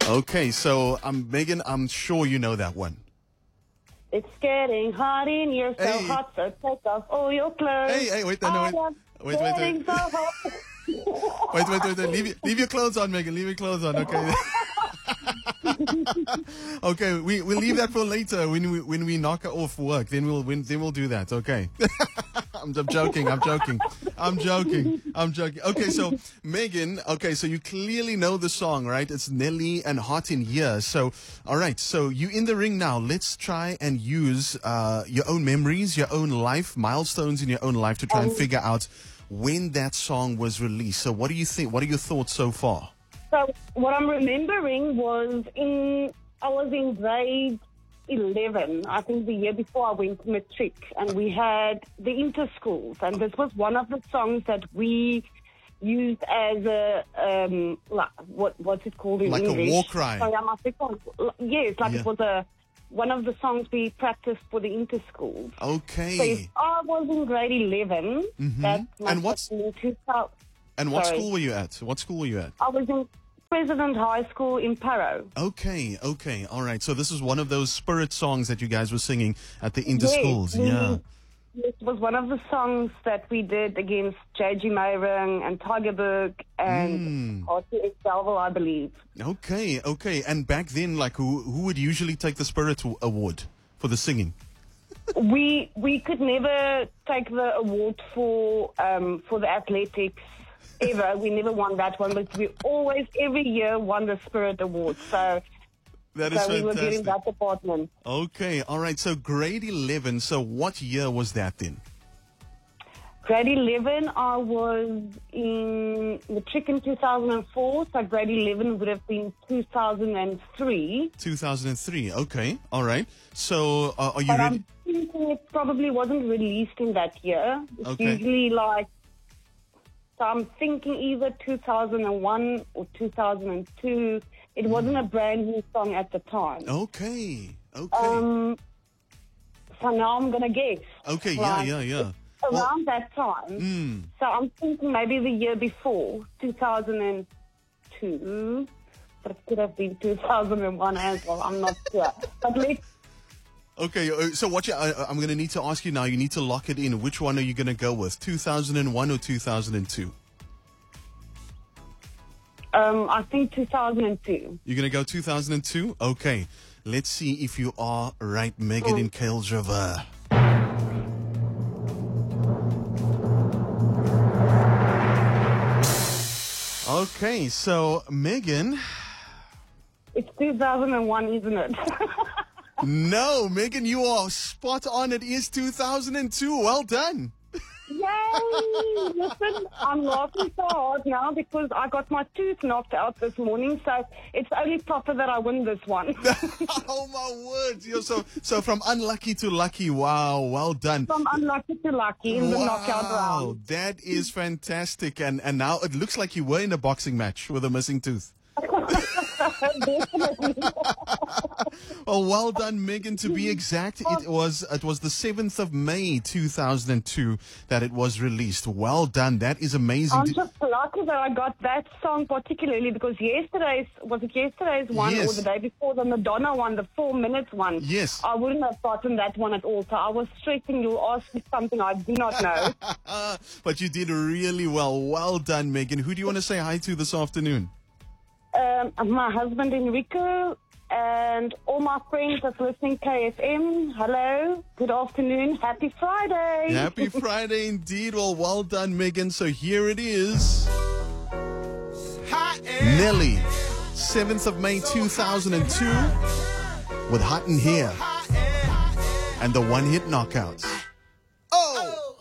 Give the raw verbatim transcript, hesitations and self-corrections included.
Okay, so um, Megan, I'm sure you know that one. It's getting hot in here, so Hey. hot, so take off all your clothes. Hey, hey, wait, no, no, I wait. love Wait, wait, getting wait. so hot. Wait, wait, wait, wait. Leave, your- leave your clothes on, Megan. Leave your clothes on, okay? Okay, we we'll leave that for later when we when we knock off work. Then we'll when, then we'll do that. Okay. I'm, I'm joking. I'm joking. I'm joking. I'm joking. Okay, so Megan. Okay, so you clearly know the song, right? It's Nelly and Hot in Here. So, all right. So you in the ring now. Let's try and use uh, your own memories, your own life, milestones in your own life to try and figure out when that song was released. So, what do you think? What are your thoughts so far? So what I'm remembering was in I was in grade eleven, I think the year before I went to matric, and we had the inter-schools, and this was one of the songs that we used as a, um, like, what, what's it called in Like a English? war cry. Sorry, I'm Afrikaans. Yes, like Yeah. it was a one of the songs we practiced for the inter-schools. So Okay. if I was in grade eleven, that must And what's- have been two thousand. And what Sorry. school were you at? What school were you at? I was in President High School in Parow. Okay, okay, all right. So this is one of those spirit songs that you guys were singing at the inter schools. we- Yeah. It was one of the songs that we did against J G Mayring and Tigerberg and Mm. R T X Delville, I believe. Okay, okay. And back then, like, who who would usually take the spirit w- award for the singing? we we could never take the award for um, for the athletics ever. We never won that one, but we always every year won the Spirit Award. So, That is so we were fantastic. getting that department. Okay, all right. So grade eleven. So what year was that then? Grade eleven, I was in matric in two thousand four, so grade eleven would have been two thousand three. two thousand three. Okay, all right. So uh, are you But ready? I'm thinking it probably wasn't released in that year. It's Okay. usually like, so I'm thinking either two thousand one or two thousand two. It wasn't a brand new song at the time. Okay, okay, Um, so now I'm going to guess. okay. Yeah, like, yeah, yeah. Around that time. Mm. So I'm thinking maybe the year before, two thousand two. But it could have been two thousand one as well. I'm not sure. But let's Okay, uh, so what you, I, I'm going to need to ask you now, you need to lock it in. Which one are you going to go with, two thousand one or two thousand two? Um, I think two thousand two. You're going to go two thousand two? Okay, let's see if you are right, Megan in Kales River. Okay, so Megan, It's two thousand one, isn't it? no, Megan, you are spot on. It is two thousand two. Well done. Yay! Listen, I'm laughing so hard now because I got my tooth knocked out this morning, so it's only proper that I win this one. Oh my word! You're so so from unlucky to lucky. Wow, well done. From unlucky to lucky in the knockout round. That is fantastic. And and now it looks like you were in a boxing match with a missing tooth. Definitely. Well, well done, Megan. To be exact, it was it was the seventh of May, two thousand two, that it was released. Well done. That is amazing. I'm To- just lucky that I got that song particularly because yesterday's, was it yesterday's one Yes. or the day before, the Madonna one, the four minutes one? Yes. I wouldn't have gotten that one at all. So I was stressing you'll ask me something I do not know. But you did really well. Well done, Megan. Who do you want to say hi to this afternoon? um, my husband Enrico and all my friends that's listening K F M. Hello, good afternoon, happy Friday. Happy Friday indeed. Well, well done, Megan. So here it is. Nelly, seventh of May two thousand two, with Hot in Here and the one hit knockouts.